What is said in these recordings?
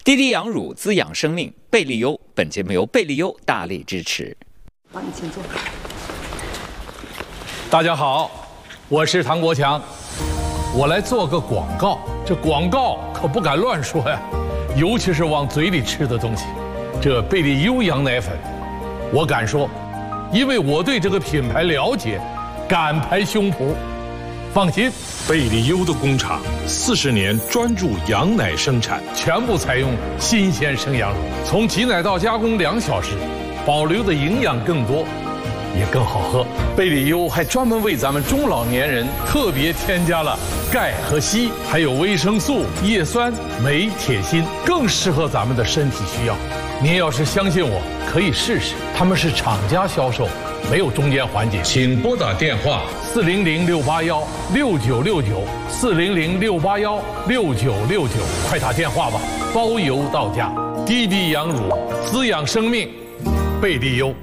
滴滴羊乳滋养生命，贝利优。本节目由贝利优大力支持。 好，你请坐。 大家好，我是唐国强，我来做个广告。这广告可不敢乱说呀，尤其是往嘴里吃的东西。这贝利优羊奶粉，我敢说，因为我对这个品牌了解，敢拍胸脯。放心， 贝利优的工厂40年专注羊奶生产， 全部采用新鲜生羊乳，从挤奶到加工2小时，保留的营养更多，也更好喝。贝利优还专门为咱们中老年人特别添加了钙和硒，还有维生素、叶酸、镁、铁、锌，更适合咱们的身体需要。您要是相信我，可以试试，他们是厂家销售，没有中间环节。 请拨打电话 400-681-6969，400-681-6969，快打电话吧，包邮到家。滴滴羊乳滋养生命，贝利优。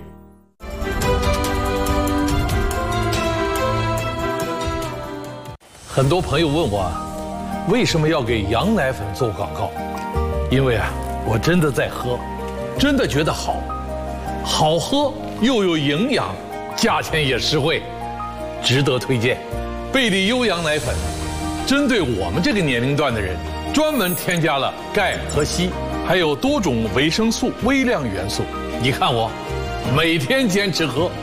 很多朋友问我，为什么要给羊奶粉做广告？因为我真的在喝，真的觉得好喝又有营养，价钱也实惠，值得推荐。贝利优羊奶粉针对我们这个年龄段的人，专门添加了钙和硒，还有多种维生素、微量元素。你看我每天坚持喝。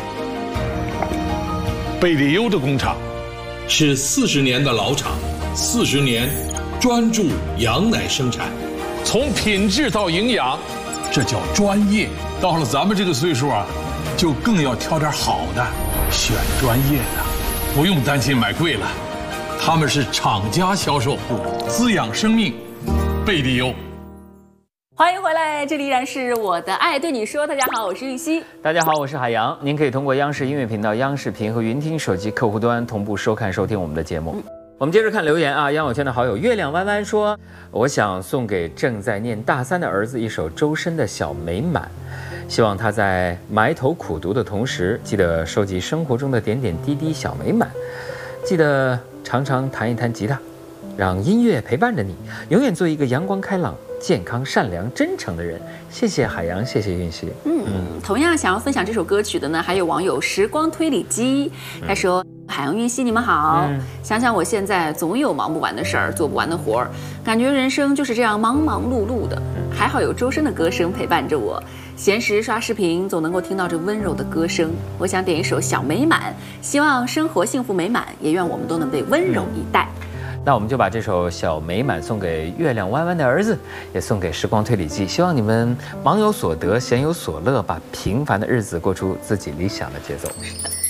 贝利优的工厂是40年的老厂，40年专注羊奶生产， 从品质到营养，这叫专业。到了咱们这个岁数就更要挑点好的，选专业的，不用担心买贵了。他们是厂家销售，滋养生命，贝利优。 欢迎回来，这里依然是我的爱对你说。大家好，我是玉溪。 大家好，我是海洋。您可以通过央视音乐频道、央视频和云听手机客户端同步收看收听我们的节目。我们接着看留言啊，杨友圈的好友月亮弯弯说，我想送给正在念大3的儿子一首周深的《小美满》，希望他在埋头苦读的同时，记得收集生活中的点点滴滴小美满，记得常常弹一弹吉他，让音乐陪伴着你，永远做一个阳光开朗、健康、善良、真诚的人。谢谢海洋，谢谢韵熙。 同样想要分享这首歌曲的呢，还有网友时光推理机，他说：海洋、韵熙，你们好。想想我现在总有忙不完的事儿，做不完的活儿，感觉人生就是这样忙忙碌碌的。还好有周深的歌声陪伴着我，闲时刷视频总能够听到这温柔的歌声。我想点一首《小美满》，希望生活幸福美满，也愿我们都能被温柔以待。 那我们就把这首《小美满》送给月亮弯弯的儿子，也送给时光推理机。希望你们忙有所得，闲有所乐，把平凡的日子过出自己理想的节奏。